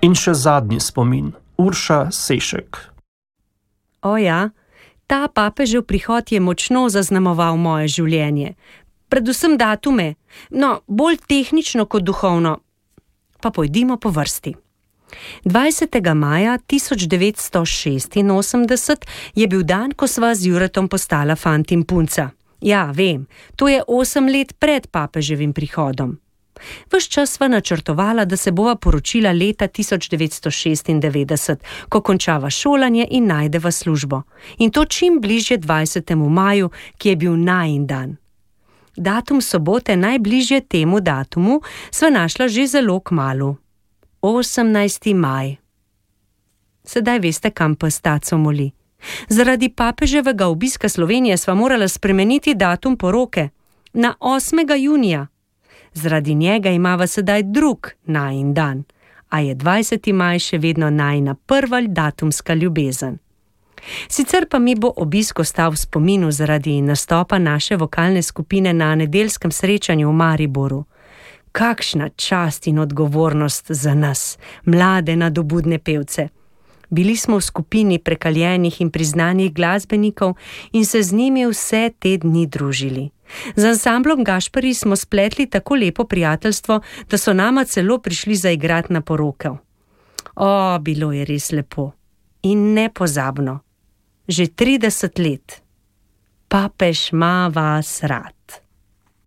In še zadnji spomin, Urša Sešek. O ja, ta papežev prihod je močno zaznamoval moje življenje. Predvsem datume, no, bolj tehnično kot duhovno. Pa pojdimo po vrsti. 20. maja 1986 je bil dan, ko sva z Juretom postala fant in punca. Ja, vem, to je 8 let pred papeževim prihodom. Ves čas sva načrtovala, da se bova poročila leta 1996, ko končava šolanje in najdeva službo. In to čim bližje 20. maju, ki je bil najin dan. Datum sobote najbližje temu datumu sva našla že zelo kmalu. 18. maj. Sedaj veste, kam pes taco moli. Zaradi papeževega obiska Slovenije sva morala spremeniti datum poroke na 8. junija. Zaradi njega imava sedaj drug najin dan, a je 20. maj še vedno najina prva datumska ljubezen. Sicer pa mi bo obisk ostal v spominu zaradi nastopa naše vokalne skupine na nedeljskem srečanju v Mariboru. Kakšna čast in odgovornost za nas, mlade nadobudne pevce. Bili smo v skupini prekaljenih in priznanih glasbenikov in se z njimi vse te dni družili. Z ansamblom Gašperi smo spletli tako lepo prijateljstvo, da so nama celo prišli zaigrati na poroke. O, bilo je res lepo in nepozabno. Že 30 let. Papež ima vas rad.